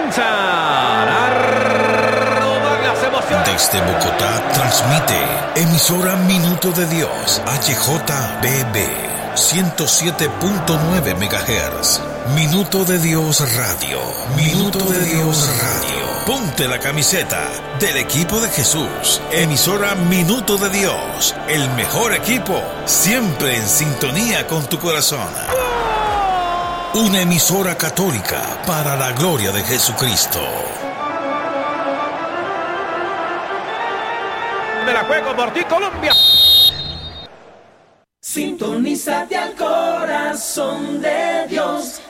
comienzan a rodar las emociones. Desde Bogotá transmite emisora Minuto de Dios, HJBB 107.9 MHz. Minuto de Dios Radio. Minuto de Dios Radio. Ponte la camiseta del equipo de Jesús. Emisora Minuto de Dios. El mejor equipo, siempre en sintonía con tu corazón. Una emisora católica para la gloria de Jesucristo. Me la juego por ti, Colombia. Sintonízate al corazón de Dios.